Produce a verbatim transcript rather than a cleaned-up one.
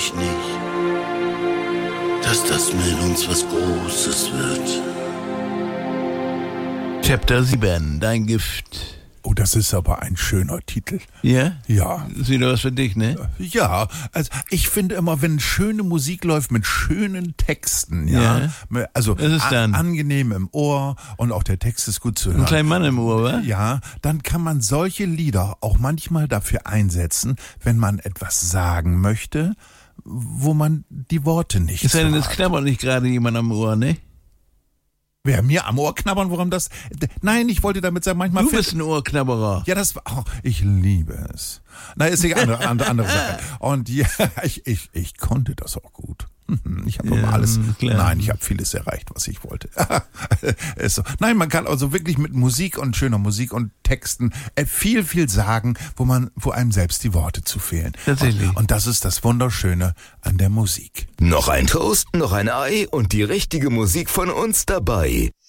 ich nicht, dass das mit uns was Großes wird. Chapter sieben, dein Gift. Oh, das ist aber ein schöner Titel. Ja? Ja. Das ist wieder was für dich, ne? Ja, also ich finde immer, wenn schöne Musik läuft mit schönen Texten, ja, Ja. also Was ist dann? an, angenehm im Ohr und auch der Text ist gut zu hören. Ein kleiner Mann im Ohr, wa? Ja, dann kann man solche Lieder auch manchmal dafür einsetzen, wenn man etwas sagen möchte, wo man die Worte nicht Ist denn, es sagt. knabbert nicht gerade jemand am Ohr, ne? Wer mir am Ohr knabbern, warum das? Nein, ich wollte damit sagen, manchmal... Du find- bist ein Ohrknabberer. Ja, das war, oh, ich liebe es. Na, ist eine andere, andere, andere Sache. Und ja, ich, ich, ich konnte das auch gut. Ich habe Ja, immer alles, klar. nein, ich habe vieles erreicht, was ich wollte. Ist so. Nein, man kann also wirklich mit Musik und schöner Musik und Texten äh, viel, viel sagen, wo man, wo einem selbst die Worte zu fehlen. Tatsächlich. Und, und das ist das Wunderschöne an der Musik. Noch ein Toast, noch ein Ei und die richtige Musik von uns dabei.